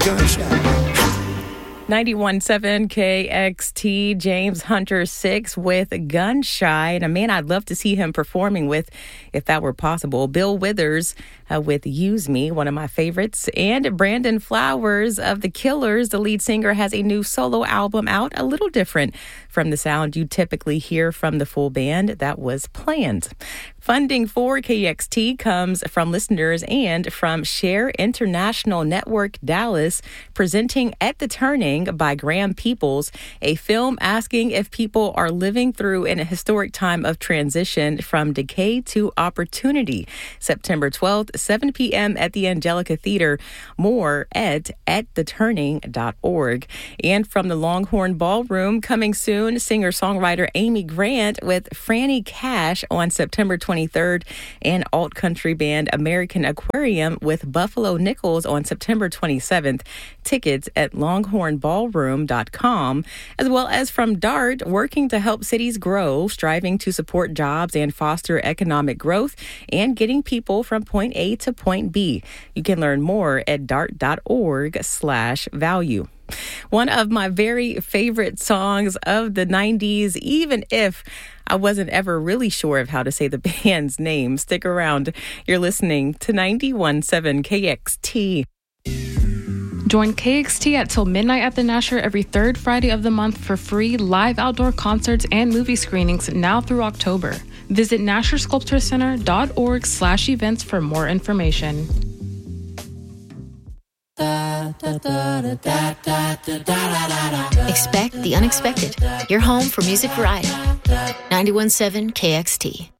gunshot. 91.7 KXT, James Hunter 6 with Gun Shy. And a man I'd love to see him performing with, if that were possible. Bill Withers with Use Me, one of my favorites. And Brandon Flowers of The Killers, the lead singer, has a new solo album out, a little different from the sound you typically hear from the full band that was planned. Funding for KXT comes from listeners and from Share International Network Dallas, presenting At the Turning by Graham Peoples, a film asking if people are living through an historic time of transition from decay to opportunity. September 12th, 7 p.m. at the Angelica Theater. More at attheturning.org. And from the Longhorn Ballroom, coming soon, singer-songwriter Amy Grant with Franny Cash on September 23rd, and alt-country band American Aquarium with Buffalo Nichols on September 27th. Tickets at longhornballroom.com, as well as from DART, working to help cities grow, striving to support jobs and foster economic growth, and getting people from point A to point B. You can learn more at dart.org/value. One of my very favorite songs of the 90s, even if I wasn't ever really sure of how to say the band's name. Stick around. You're listening to 91.7 KXT. Join KXT at Till Midnight at the Nasher every third Friday of the month for free live outdoor concerts and movie screenings now through October. Visit NasherSculptorCenter.org/events for more information. Expect the unexpected. Your home for music variety. 91.7 KXT.